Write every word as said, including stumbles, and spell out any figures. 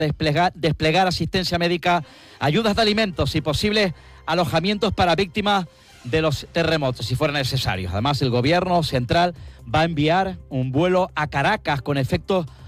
desplegar, desplegar asistencia médica, ayudas de alimentos y posibles alojamientos para víctimas de los terremotos, si fuera necesario. Además, el gobierno central va a enviar un vuelo a Caracas con efectos